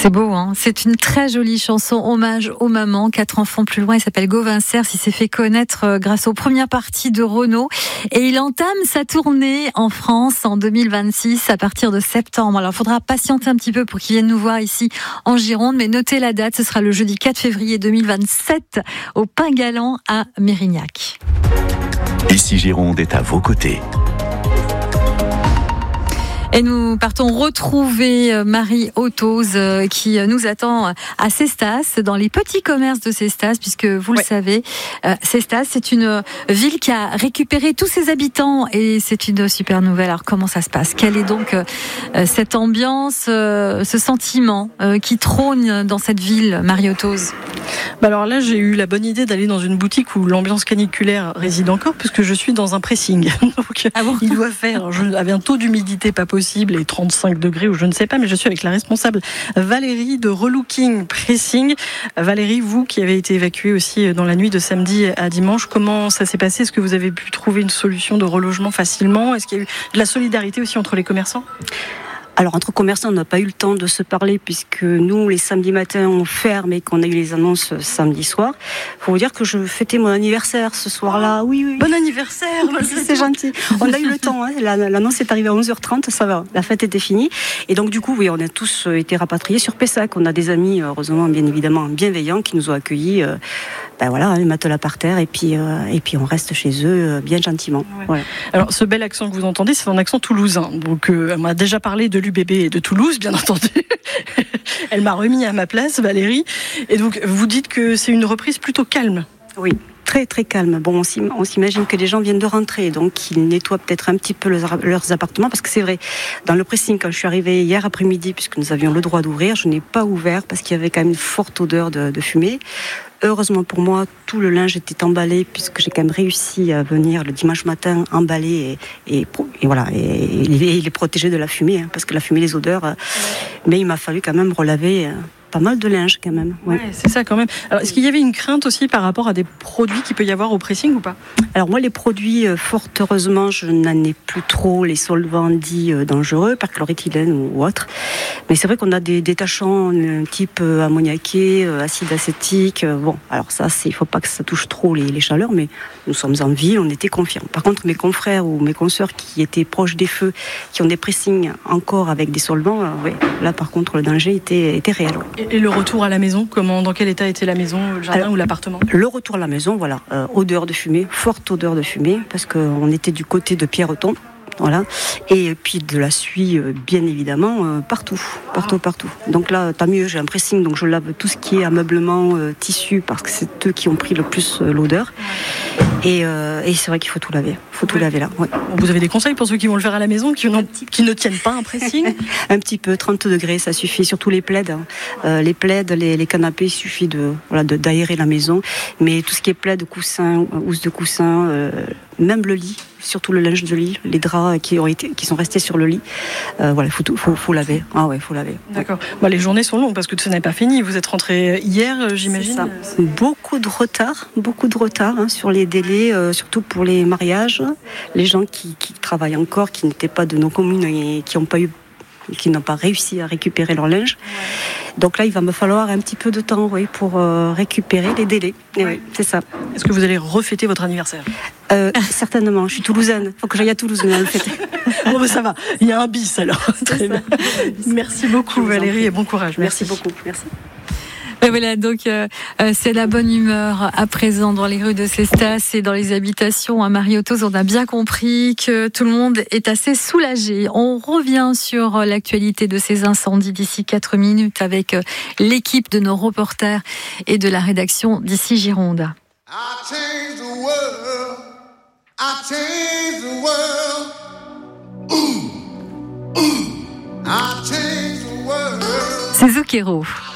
C'est beau, hein. C'est une très jolie chanson, hommage aux mamans. 4 enfants plus loin, il s'appelle Gauvin Cers. Il s'est fait connaître grâce aux premières parties de Renaud. Et il entame sa tournée en France en 2026 à partir de septembre. Alors, il faudra patienter un petit peu pour qu'il vienne nous voir ici en Gironde. Mais notez la date, ce sera le jeudi 4 février 2027 au Pain Galant à Mérignac. Ici Gironde est à vos côtés. Et nous partons retrouver Marie Ottoz qui nous attend à Cestas, dans les petits commerces de Cestas, puisque vous le savez, Cestas, c'est une ville qui a récupéré tous ses habitants et c'est une super nouvelle. Alors comment ça se passe ? Quelle est donc cette ambiance, ce sentiment qui trône dans cette ville, Marie Ottoz ? Alors là, j'ai eu la bonne idée d'aller dans une boutique où l'ambiance caniculaire réside encore, puisque je suis dans un pressing. Donc, il doit faire, avec un taux d'humidité pas possible, et 35 degrés ou je ne sais pas, mais je suis avec la responsable Valérie de Relooking Pressing. Valérie, vous qui avez été évacuée aussi dans la nuit de samedi à dimanche, comment ça s'est passé ? Est-ce que vous avez pu trouver une solution de relogement facilement ? Est-ce qu'il y a eu de la solidarité aussi entre les commerçants ? Alors, entre commerçants, on n'a pas eu le temps de se parler puisque nous, les samedis matins, on ferme et qu'on a eu les annonces samedi soir. Faut vous dire que je fêtais mon anniversaire ce soir-là. Oui. Bon anniversaire! C'est gentil. On a eu le temps. Hein. L'annonce est arrivée à 11h30, ça va. La fête était finie. Et donc, du coup, oui, on a tous été rapatriés sur Pessac. On a des amis, heureusement, bien évidemment, bienveillants qui nous ont accueillis. Les matelas par terre et puis on reste chez eux bien gentiment. Ouais. Voilà. Alors, ce bel accent que vous entendez, c'est un accent toulousain. Donc, elle m'a déjà parlé de l'UBB et de Toulouse, bien entendu. Elle m'a remis à ma place, Valérie. Et donc, vous dites que c'est une reprise plutôt calme. Oui. Très très calme. Bon, on s'imagine que les gens viennent de rentrer, donc ils nettoient peut-être un petit peu leurs appartements, parce que c'est vrai, dans le pressing, quand je suis arrivée hier après-midi, puisque nous avions le droit d'ouvrir, je n'ai pas ouvert parce qu'il y avait quand même une forte odeur de fumée. Heureusement pour moi, tout le linge était emballé, puisque j'ai quand même réussi à venir le dimanche matin emballer et les protéger de la fumée, hein, parce que la fumée, les odeurs. Mais il m'a fallu quand même relaver pas mal de linge quand même. Ouais, c'est ça quand même. Alors, est-ce qu'il y avait une crainte aussi par rapport à des produits qu'il peut y avoir au pressing ou pas ? Alors moi, les produits, fort heureusement, je n'en ai plus trop, les solvants dits dangereux, perchloréthylène ou autre. Mais c'est vrai qu'on a des détachants type ammoniaqué, acide acétique. Bon, alors ça, il ne faut pas que ça touche trop les chaleurs, mais nous sommes en ville, on était confiants. Par contre, mes confrères ou mes consoeurs qui étaient proches des feux, qui ont des pressings encore avec des solvants, là par contre, le danger était réel. Ouais. Et le retour à la maison, dans quel état était la maison, le jardin ou l'appartement ? Le retour à la maison, odeur de fumée, forte odeur de fumée, parce qu'on était du côté de Pierreton. Voilà. Et puis de la suie, bien évidemment, partout. Donc là, tant mieux, j'ai un pressing, donc je lave tout ce qui est ameublement, tissu, parce que c'est eux qui ont pris le plus l'odeur. Et c'est vrai qu'il faut tout laver. Tout laver là. Ouais. Vous avez des conseils pour ceux qui vont le faire à la maison, qui ne tiennent pas un pressing ? Un petit peu, 30 degrés, ça suffit. Surtout les plaids. Les plaids, les canapés, il suffit d'aérer la maison. Mais tout ce qui est plaids, coussins, housses de coussins, même le lit, surtout le linge de lit, les draps qui sont restés sur le lit. Faut laver. Ah ouais, faut laver. D'accord. Les journées sont longues parce que ce n'est pas fini. Vous êtes rentré hier, j'imagine. C'est ça. Beaucoup de retard sur les délais, surtout pour les mariages. Les gens qui travaillent encore, qui n'étaient pas de nos communes et qui n'ont pas réussi à récupérer leur linge. Ouais. Donc là, il va me falloir un petit peu de temps pour récupérer les délais. Et oui, c'est ça. Est-ce que vous allez refêter votre anniversaire ? Certainement, je suis toulousaine. Il faut que j'aille à Toulouse le fêter. Bon, ça va, il y a un bis alors. Très bien. Merci beaucoup Valérie et bon courage. Merci beaucoup. Merci. Et voilà, donc c'est la bonne humeur à présent dans les rues de Cestas et dans les habitations à Marie Ottoz. On a bien compris que tout le monde est assez soulagé. On revient sur l'actualité de ces incendies d'ici 4 minutes avec l'équipe de nos reporters et de la rédaction d'Ici Gironde. C'est Zucchero.